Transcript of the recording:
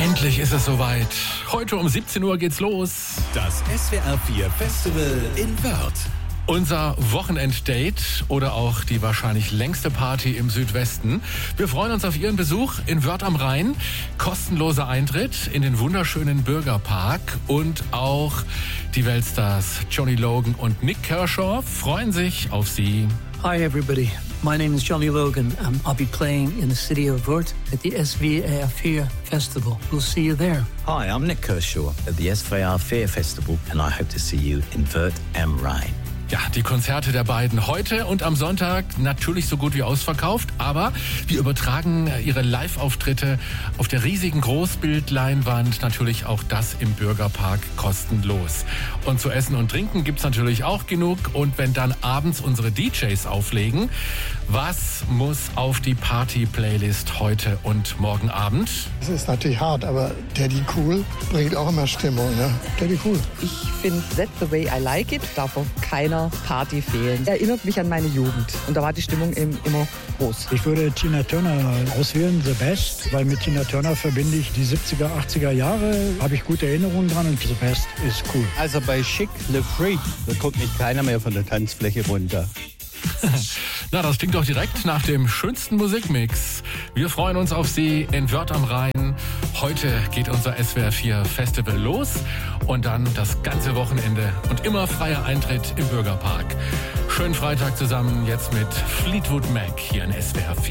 Endlich ist es soweit. Heute um 17 Uhr geht's los. Das SWR 4 Festival in Wörth. Unser Wochenenddate oder auch die wahrscheinlich längste Party im Südwesten. Wir freuen uns auf Ihren Besuch in Wörth am Rhein. Kostenloser Eintritt in den wunderschönen Bürgerpark und auch die Weltstars Johnny Logan und Nik Kershaw freuen sich auf Sie. Hi everybody, my name is Johnny Logan and I'll be playing in the city of Wörth at the SWR 4 Festival. We'll see you there. Hi, I'm Nik Kershaw at the SWR 4 Festival and I hope to see you in Wörth am Rhein. Ja, die Konzerte der beiden heute und am Sonntag natürlich so gut wie ausverkauft, aber wir übertragen ihre Live-Auftritte auf der riesigen Großbildleinwand, natürlich auch das im Bürgerpark kostenlos. Und zu essen und trinken gibt's natürlich auch genug und wenn dann abends unsere DJs auflegen, was muss auf die Party-Playlist heute und morgen Abend? Es ist natürlich hart, aber Daddy Cool bringt auch immer Stimmung, ne? Daddy Cool. Ich finde That's the Way I Like It darf auf keiner Party fehlen. Erinnert mich an meine Jugend und da war die Stimmung eben immer groß. Ich würde Tina Turner auswählen, The Best, weil mit Tina Turner verbinde ich die 70er, 80er Jahre, habe ich gute Erinnerungen dran und The Best ist cool. Also bei Chic, Le Freak, da kommt nicht keiner mehr von der Tanzfläche runter. Na, das klingt doch direkt nach dem schönsten Musikmix. Wir freuen uns auf Sie in Wörth am Rhein. Heute geht unser SWR 4 Festival los und dann das ganze Wochenende und immer freier Eintritt im Bürgerpark. Schönen Freitag zusammen jetzt mit Fleetwood Mac hier in SWR 4.